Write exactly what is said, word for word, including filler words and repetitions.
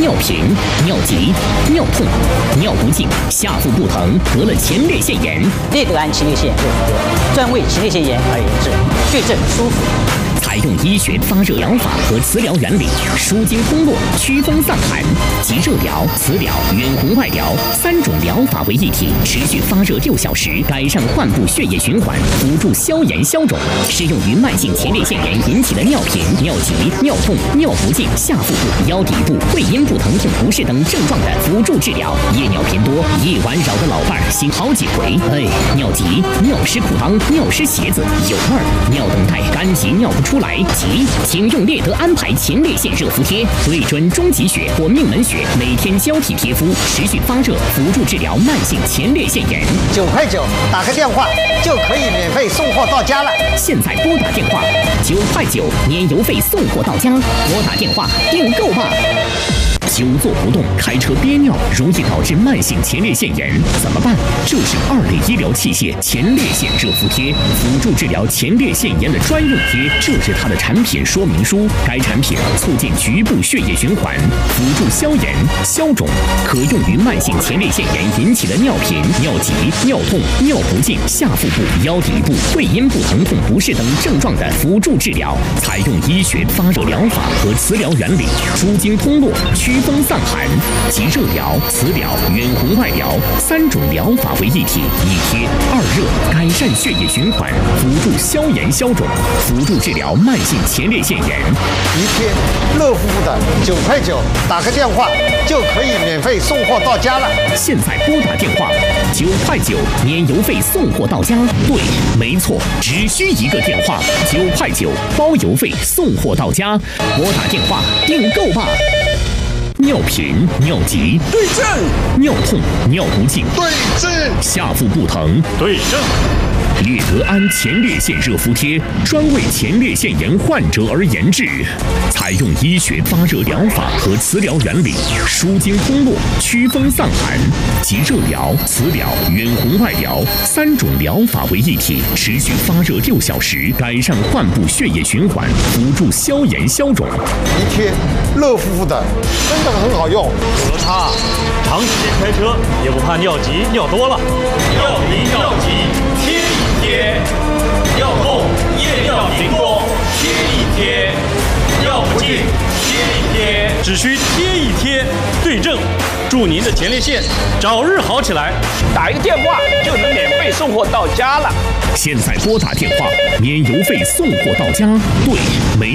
尿频、尿急、尿痛、尿不尽、下腹不疼，得了前列腺炎。 列德安前列腺热敷贴，专为前列腺炎而研制，对症舒服。 采用医学发热疗法和磁疗原理，舒筋通络、祛风散寒，集热疗、磁疗、远红外疗三种疗法为一体，持续发热六小时，改善患部血液循环，辅助消炎消肿。适用于慢性前列腺炎引起的尿频、尿急、尿痛、尿不尽、下腹部、腰底部、会阴部疼痛不适等症状的辅助治疗。夜尿频多，一晚扰得老伴儿醒好几回。哎，尿急、尿湿裤裆、尿湿鞋子有味儿，尿等待干急尿不出来。 急，请用列德安排前列腺热敷贴，对准中极穴或命门穴，每天交替贴敷，持续发热，辅助治疗慢性前列腺炎。 九块九，打个电话就可以免费送货到家了。 现在拨打电话，九块九，年邮费送货到家。拨打电话订购吧。 久坐不动，开车憋尿，容易导致慢性前列腺炎，怎么办？就是二类医疗器械前列腺热敷贴，辅助治疗前列腺炎的专用贴，这是它的产品说明书。该产品促进局部血液循环，辅助消炎消肿，可用于慢性前列腺炎引起的尿频、尿急、尿痛、尿不尽、下腹部、腰底部、会阴部疼痛不适等症状的辅助治疗。采用医学发热疗法和磁疗原理，舒筋通络，祛 风散寒，集热疗、磁疗、远红外疗三种疗法为一体，一贴二热，改善血液循环，辅助消炎消肿，辅助治疗慢性前列腺炎。 一贴热乎乎的，九块九，打个电话就可以免费送货到家了。 现在拨打电话，九块九，年邮费送货到家。对，没错，只需一个电话，九块九，包邮费送货到家。拨打电话订购吧。 尿频、尿急， 对症； 尿痛、尿不尽， 对症； 下腹不疼， 对症。 列德安前列腺热敷贴专为前列腺炎患者而研制，采用医学发热疗法和磁疗原理，舒筋通络、祛风散寒，集热疗、磁疗、远红外疗三种疗法为一体，持续发热六小时，改善患部血液循环，辅助消炎消肿。 一贴热乎乎的，真的很好用。 有了它，长时间开车也不怕尿急尿多了。尿频尿急贴一贴，尿痛夜尿频多贴一贴，尿不尽贴一贴，只需贴一贴，对症，祝您的前列腺早日好起来。 打一个电话就能免费送货到家了。 现在拨打电话，免邮费送货到家。对，没。